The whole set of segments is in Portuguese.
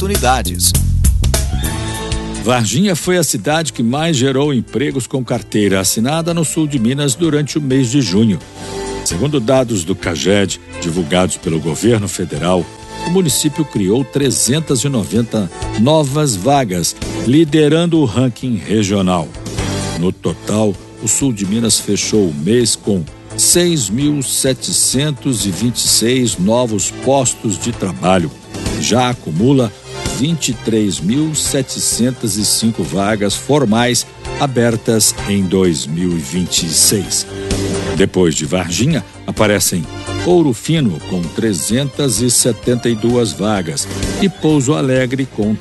oportunidades. Varginha foi a cidade que mais gerou empregos com carteira assinada no sul de Minas durante o mês de junho. Segundo dados do CAGED, divulgados pelo governo federal, o município criou 390 novas vagas, liderando o ranking regional. No total, o sul de Minas fechou o mês com 6.726 novos postos de trabalho. Já acumula 23.705 vagas formais abertas em 2026. Depois de Varginha, aparecem Ouro Fino com 372 vagas e Pouso Alegre com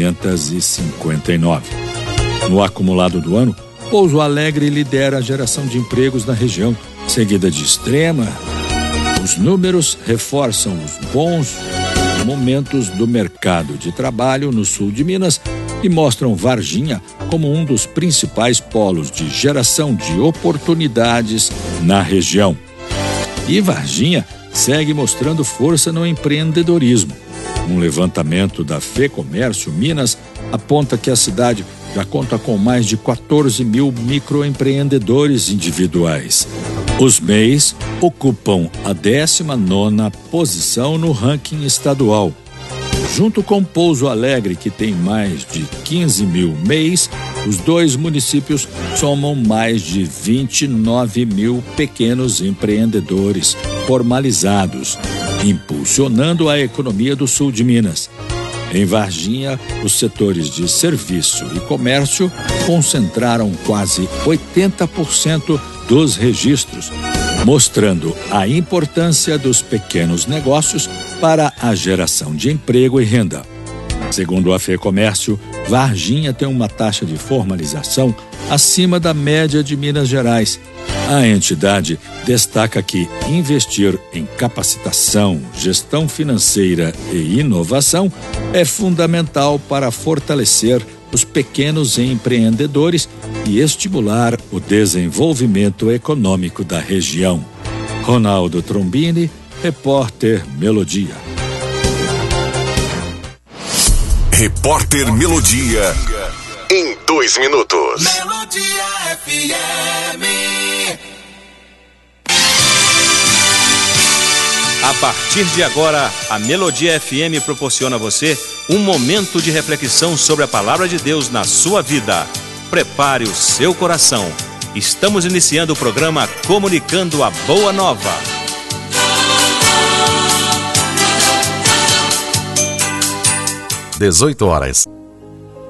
359. No acumulado do ano, Pouso Alegre lidera a geração de empregos na região, seguida de Extrema. Os números reforçam os bons momentos do mercado de trabalho no sul de Minas e mostram Varginha como um dos principais polos de geração de oportunidades na região. E Varginha segue mostrando força no empreendedorismo. Um levantamento da FEComércio Minas aponta que a cidade já conta com mais de 14 mil microempreendedores individuais. Os MEIs ocupam a 19ª posição no ranking estadual. Junto com Pouso Alegre, que tem mais de 15 mil MEIs, os dois municípios somam mais de 29 mil pequenos empreendedores formalizados, impulsionando a economia do sul de Minas. Em Varginha, os setores de serviço e comércio concentraram quase 80% dos registros, mostrando a importância dos pequenos negócios para a geração de emprego e renda. Segundo a FEComércio, Varginha tem uma taxa de formalização acima da média de Minas Gerais. A entidade destaca que investir em capacitação, gestão financeira e inovação é fundamental para fortalecer os pequenos empreendedores e estimular o desenvolvimento econômico da região. Ronaldo Trombini, repórter Melodia. Repórter Melodia, em 2 minutos. Melodia FM. A partir de agora, a Melodia FM proporciona a você um momento de reflexão sobre a palavra de Deus na sua vida. Prepare o seu coração. Estamos iniciando o programa Comunicando a Boa Nova. 18 horas.